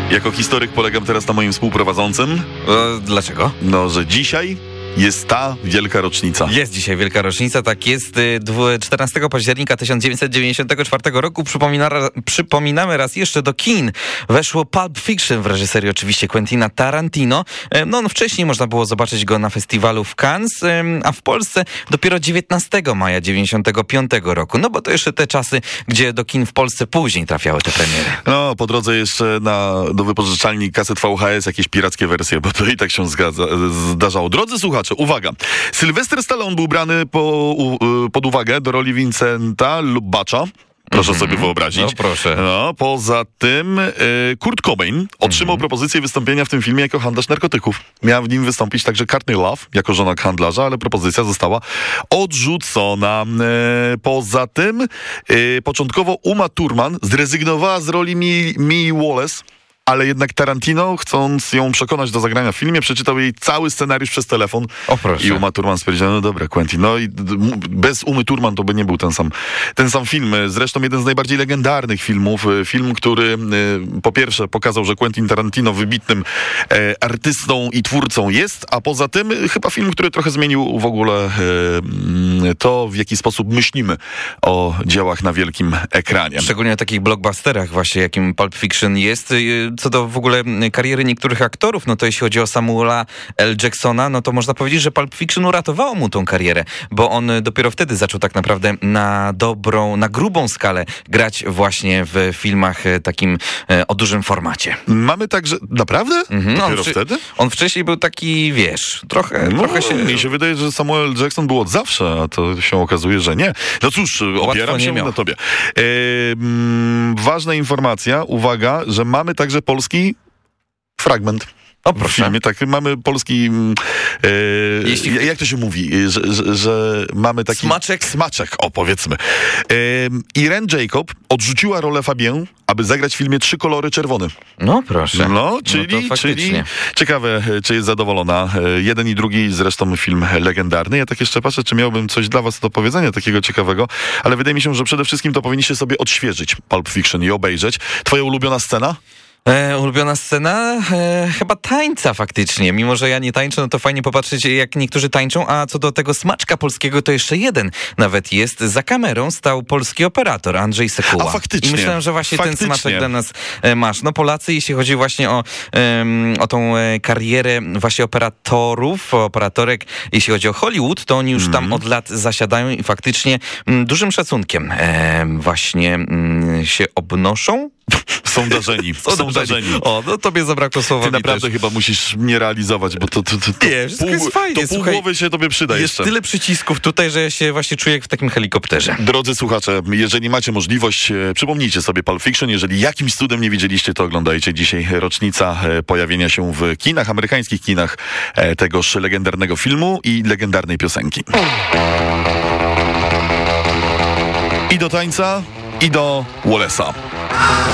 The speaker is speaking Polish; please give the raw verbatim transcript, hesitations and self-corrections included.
Jako historyk polegam teraz na moim współprowadzącym. E, dlaczego? No, że dzisiaj jest ta wielka rocznica. Jest dzisiaj wielka rocznica, tak jest. czternastego października tysiąc dziewięćset dziewięćdziesiątego czwartego roku przypomina, przypominamy raz jeszcze do kin weszło Pulp Fiction w reżyserii oczywiście Quentina Tarantino. No, no wcześniej można było zobaczyć go na festiwalu w Cannes, a w Polsce dopiero dziewiętnastego maja dziewięćdziesiątego piątego roku. No bo to jeszcze te czasy, gdzie do kin w Polsce później trafiały te premiery. No, po drodze jeszcze na, do wypożyczalni kaset V H S jakieś pirackie wersje, bo to i tak się zgadza, zdarzało. Drodzy słuchacze, uwaga. Sylwester Stallone był brany po, u, pod uwagę do roli Vincenta Lubacza. Proszę mm-hmm. sobie wyobrazić. No proszę. No, poza tym y, Kurt Cobain otrzymał mm-hmm. propozycję wystąpienia w tym filmie jako handlarz narkotyków. Miał w nim wystąpić także Courtney Love jako żona handlarza, ale propozycja została odrzucona. Y, poza tym y, początkowo Uma Thurman zrezygnowała z roli Mii Wallace, ale jednak Tarantino, chcąc ją przekonać do zagrania w filmie, przeczytał jej cały scenariusz przez telefon. O proszę. I Uma Thurman stwierdziła, no dobra, Quentin, no i bez Umy Thurman to by nie był ten sam, ten sam film. Zresztą jeden z najbardziej legendarnych filmów. Film, który po pierwsze pokazał, że Quentin Tarantino wybitnym e, artystą i twórcą jest, a poza tym chyba film, który trochę zmienił w ogóle e, to, w jaki sposób myślimy o dziełach na wielkim ekranie. Szczególnie o takich blockbusterach właśnie, jakim Pulp Fiction jest. Co do w ogóle kariery niektórych aktorów, no to jeśli chodzi o Samuela L. Jacksona, no to można powiedzieć, że Pulp Fiction uratowało mu tą karierę, bo on dopiero wtedy zaczął tak naprawdę na dobrą, na grubą skalę grać właśnie w filmach takim o dużym formacie. Mamy także, naprawdę? Mhm. Dopiero on, wtedy? On wcześniej był taki, wiesz, trochę, no, trochę się... Mi się wydaje, że Samuel Jackson był od zawsze, a to się okazuje, że nie. No cóż, opieram się na tobie. E, mm, ważna informacja, uwaga, że mamy także polski fragment. O proszę. W filmie, tak, mamy polski, e, Jeśli... jak to się mówi, że, że, że mamy taki... Smaczek. Smaczek, o powiedzmy. E, Irene Jacob odrzuciła rolę Fabienne, aby zagrać w filmie Trzy kolory czerwony. No proszę. No, czyli, no czyli ciekawe, czy jest zadowolona. Jeden i drugi zresztą film legendarny. Ja tak jeszcze patrzę, czy miałbym coś dla was do powiedzenia takiego ciekawego, ale wydaje mi się, że przede wszystkim to powinniście sobie odświeżyć Pulp Fiction i obejrzeć. Twoja ulubiona scena? E, ulubiona scena? E, chyba tańca faktycznie. Mimo, że ja nie tańczę, no to fajnie popatrzeć, jak niektórzy tańczą, a co do tego smaczka polskiego, to jeszcze jeden nawet jest. Za kamerą stał polski operator Andrzej Sekuła. A faktycznie. I myślałem, że właśnie faktycznie. ten smaczek dla nas e, masz. No Polacy, jeśli chodzi właśnie o, e, o tą e, karierę właśnie operatorów, operatorek, jeśli chodzi o Hollywood, to oni już mm. tam od lat zasiadają i faktycznie m, dużym szacunkiem e, właśnie m, się obnoszą. Są darzeni. Są darzeni. O, no tobie zabrakło słowa. Ty naprawdę też. Chyba musisz mnie realizować, bo to, to, to, to nie, pół, jest fajnie. To pół Słuchaj, głowy się tobie przyda jest jeszcze. Jest tyle przycisków tutaj, że ja się właśnie czuję jak w takim helikopterze. Drodzy słuchacze, jeżeli macie możliwość, e, przypomnijcie sobie Pulp Fiction. Jeżeli jakimś cudem nie widzieliście, to oglądajcie. Dzisiaj rocznica e, pojawienia się w kinach, amerykańskich kinach e, tegoż legendarnego filmu i legendarnej piosenki. I do tańca, i do Wallace'a.